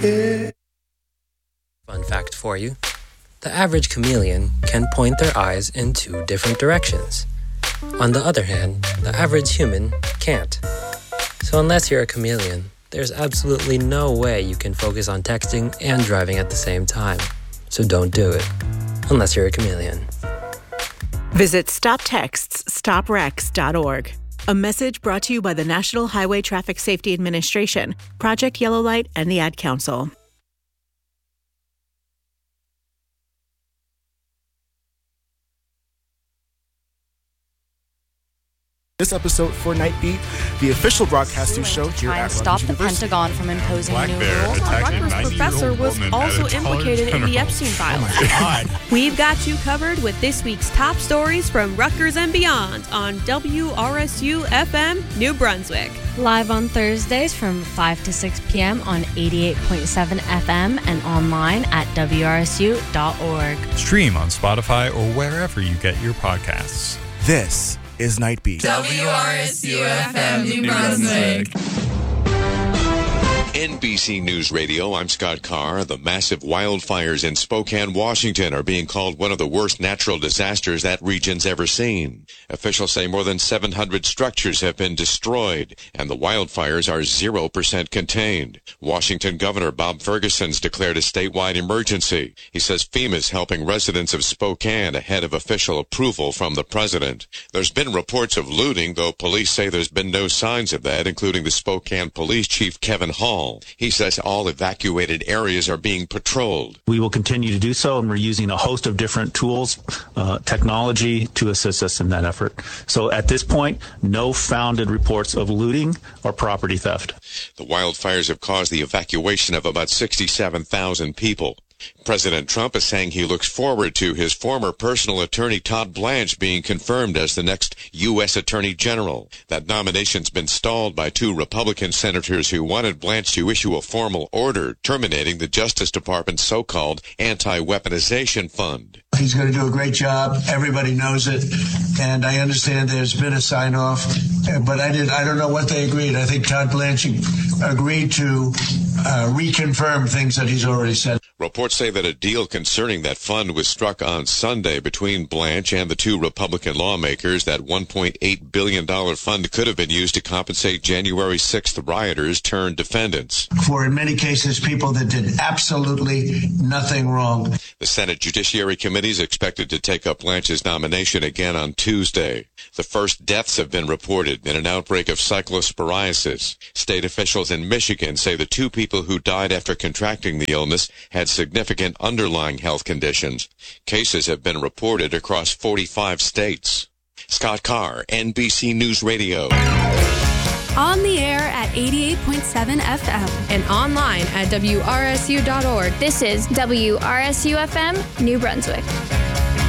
care. Fun fact for you. The average chameleon can point their eyes in 2 different directions. On the other hand, the average human can't. So unless you're a chameleon, there's absolutely no way you can focus on texting and driving at the same time. So don't do it, unless you're a chameleon. Visit StopTextsStopWrecks.org. A message brought to you by the National Highway Traffic Safety Administration, Project Yellow Light, and the Ad Council. This episode for Night Beat, the official broadcasting show here at Stop Rutgers the University. Pentagon from imposing Black new Bear rules. attacked a Rutgers 90-year-old professor was woman also at a implicated in the General. Epstein files. God. We've got you covered with this week's top stories from Rutgers and beyond on WRSU FM New Brunswick. Live on Thursdays from 5 to 6 p.m. on 88.7 FM and online at WRSU.org. Stream on Spotify or wherever you get your podcasts. This is Night Beat. WRSU FM New Brunswick. NBC News Radio, I'm Scott Carr. The massive wildfires in Spokane, Washington are being called one of the worst natural disasters that region's ever seen. Officials say more than 700 structures have been destroyed, and the wildfires are 0% contained. Washington Governor Bob Ferguson's declared a statewide emergency. He says FEMA's helping residents of Spokane ahead of official approval from the president. There's been reports of looting, though police say there's been no signs of that, including the Spokane Police Chief Kevin Hall. He says all evacuated areas are being patrolled. We will continue to do so, and we're using a host of different tools, technology to assist us in that effort. So at this point, no founded reports of looting or property theft. The wildfires have caused the evacuation of about 67,000 people. President Trump is saying he looks forward to his former personal attorney Todd Blanche being confirmed as the next U.S. Attorney General. That nomination's been stalled by 2 Republican senators who wanted Blanche to issue a formal order terminating the Justice Department's so-called anti-weaponization fund. He's going to do a great job. Everybody knows it. And I understand there's been a sign-off, but I don't know what they agreed. I think Todd Blanche agreed to reconfirm things that he's already said. Reports say that a deal concerning that fund was struck on Sunday between Blanche and the 2 Republican lawmakers. That $1.8 billion fund could have been used to compensate January 6th rioters turned defendants. For, in many cases, people that did absolutely nothing wrong. The Senate Judiciary Committee is expected to take up Blanche's nomination again on Tuesday. The first deaths have been reported in an outbreak of cyclosporiasis. State officials in Michigan say the 2 people who died after contracting the illness had significant underlying health conditions. Cases have been reported across 45 states. Scott Carr, NBC News Radio. On the air at 88.7 FM. And online at WRSU.org. This is WRSU FM, New Brunswick.